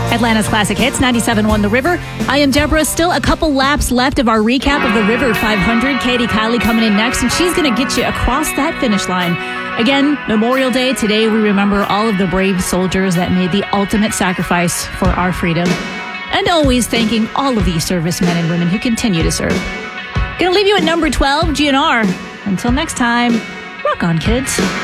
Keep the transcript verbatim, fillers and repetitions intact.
Atlanta's Classic Hits, ninety-seven point one The River. I am Deborah. Still a couple laps left of our recap of the River five hundred. Katie Kiley coming in next, and she's going to get you across that finish line. Again, Memorial Day. Today we remember all of the brave soldiers that made the ultimate sacrifice for our freedom. And always thanking all of these servicemen and women who continue to serve. Going to leave you at number twelve, G N R. Until next time, rock on, kids.